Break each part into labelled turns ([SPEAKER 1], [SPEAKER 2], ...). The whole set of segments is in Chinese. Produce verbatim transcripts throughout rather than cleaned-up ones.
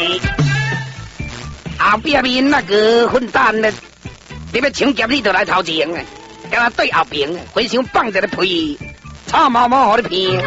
[SPEAKER 1] 后边面那个混蛋呢，你要抢劫你就来头前啊，跟他对后边，回想放一个屁，草毛毛给你骗。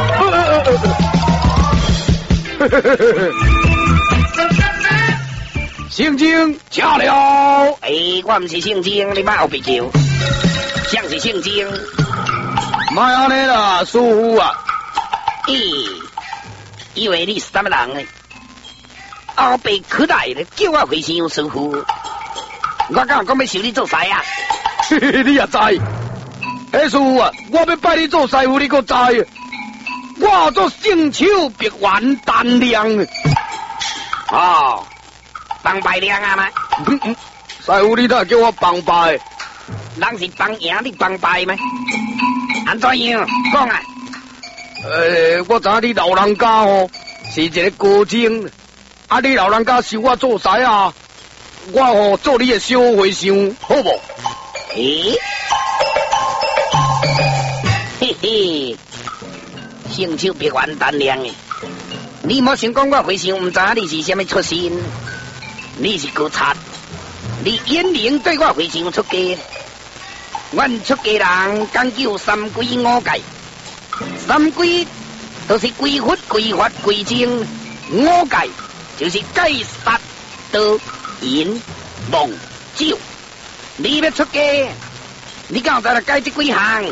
[SPEAKER 2] 圣经巧了，
[SPEAKER 1] 哎，我唔是圣经，你莫后别叫，像是圣经。
[SPEAKER 2] 莫安尼啦，师傅啊！
[SPEAKER 1] 咦，以为你是什么人呢？后背可大咧，叫我回乡师傅。我刚讲要收你做师啊！
[SPEAKER 2] 你也知？哎，师傅啊，我要拜你做师傅，你可知？我做圣手别完胆量。
[SPEAKER 1] 哦。帮拜亮啊嘛！
[SPEAKER 2] 嗯嗯，师傅你哪叫我帮拜？
[SPEAKER 1] 人是帮赢，你帮拜吗？安怎样？讲啊！
[SPEAKER 2] 呃，我知你老人家哦是一个高僧，啊，你老人家收我做师啊，我哦做你的小和尚，好不？
[SPEAKER 1] 诶，嘿嘿，圣手别完胆量诶！你莫想讲我和尚唔知你是什么出身。你是高贼，你眼灵对我非常出家。阮出家人讲究三规五戒，三规都是规律、规法、规正，五戒就是戒杀、盗、淫、妄、酒。你要出家，你敢有知道戒这几项？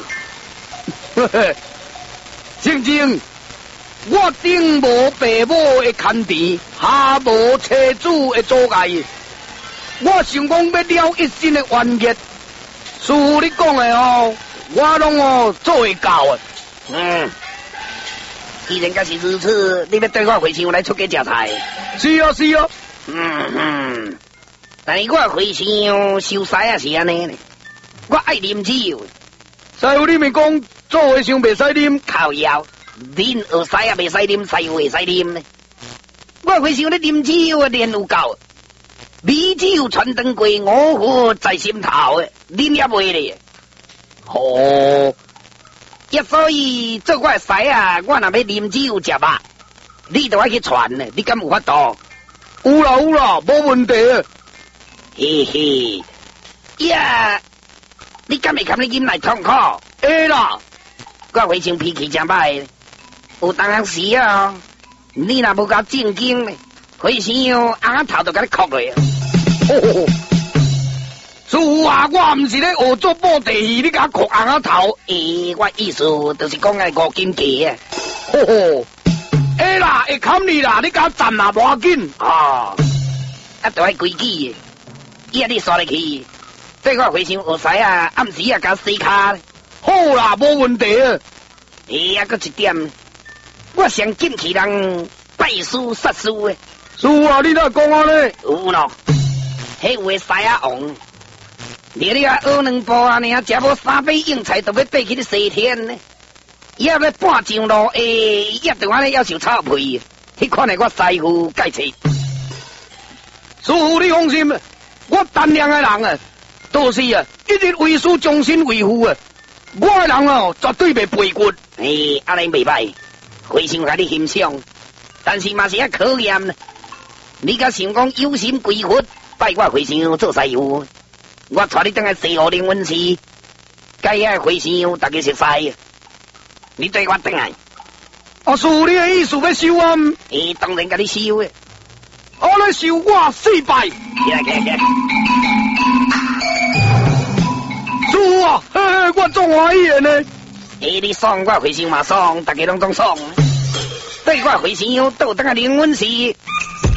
[SPEAKER 2] 正正。我顶无父母的牵连，下无妻子的阻碍，我想讲要了一身的冤孽。师傅你讲的哦，我拢哦做会到啊。
[SPEAKER 1] 嗯，既然假是如此，你要对我回乡来出家食菜？
[SPEAKER 2] 是啊是啊。
[SPEAKER 1] 嗯哼，但是我回乡收师啊是安尼呢，我爱啉酒。
[SPEAKER 2] 师傅你咪讲做和尚袂使啉
[SPEAKER 1] 靠药。恁学师也袂使啉，师傅会使啉呢。我回想咧啉酒啊，练有够，美酒传灯过，我火在心头诶，恁也袂咧。
[SPEAKER 2] 哦，
[SPEAKER 1] 一所以做我师啊，我若要啉酒食肉，你都爱去传呢，你敢有法度？
[SPEAKER 2] 有啦有啦，无问题。
[SPEAKER 1] 嘿嘿，呀，你敢会含你饮来痛苦？
[SPEAKER 2] 会啦，
[SPEAKER 1] 我回想脾气真歹。有当时啊，你若无够正经咧，回想额头就甲你哭落啊！
[SPEAKER 2] 哦，师傅啊，我毋是咧学做布地戏，你甲我哭额头。
[SPEAKER 1] 诶、欸，我意思就是讲个五金鸡啊！
[SPEAKER 2] 吼吼，会啦，会砍你啦，你甲我站啦，无要紧。
[SPEAKER 1] 哦，啊，都爱规矩诶，伊啊，你刷入去，对我回想学师啊，暗时啊，甲洗骹。
[SPEAKER 2] 好啦，无问题啊。
[SPEAKER 1] 诶、欸，啊，搁一点。我上进去人拜师杀师诶，
[SPEAKER 2] 师傅啊，你哪讲啊呢？
[SPEAKER 1] 有咯，迄位师啊王，你你啊学两步啊，你啊食无三杯硬菜，都要爬去你西天呢。也要半上路，诶，也对我咧要求臭屁，迄款诶我师傅介绍。
[SPEAKER 2] 师傅你放心，我胆量诶人啊，都是啊，一日为师，终身为父啊。我诶人哦，绝对袂背骨。
[SPEAKER 1] 诶，安尼袂歹。非常甲你欣赏，但是嘛是较考验呢。你甲想讲有心归佛，拜我回乡做师傅，我带你等下西湖灵温寺，该遐回乡大家熟悉。你对我等下。
[SPEAKER 2] 啊，师傅你的意思要收啊？
[SPEAKER 1] 诶，当然甲你收诶。
[SPEAKER 2] 我来收我四拜。
[SPEAKER 1] 起来起来起来！
[SPEAKER 2] 师傅啊，嘿嘿，我总欢喜的呢。
[SPEAKER 1] 诶，你爽，我回乡嘛爽，大家拢总爽。对我回乡，倒等下灵温寺，